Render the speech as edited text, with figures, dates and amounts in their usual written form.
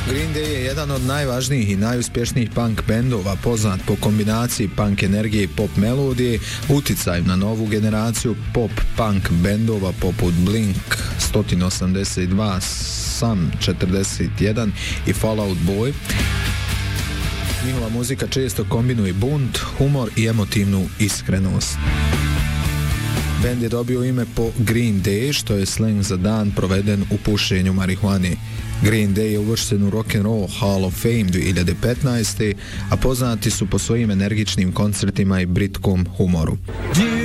Green Day je jedan od najvažnijih i najuspješnijih punk bendova, poznat po kombinaciji punk energije i pop melodije, uticaju na novu generaciju pop-punk bendova poput Blink 182, Sum 41 i Fall Out Boy. Njihova muzika često kombinuje bunt, humor i emotivnu iskrenost. Bend je dobio ime po Green Day, što je sleng za dan proveden u pušenju marihuane. Green Day je uvršten u Rock and Roll Hall of Fame 2015. a poznati su po svojim energičnim koncertima i britkom humoru.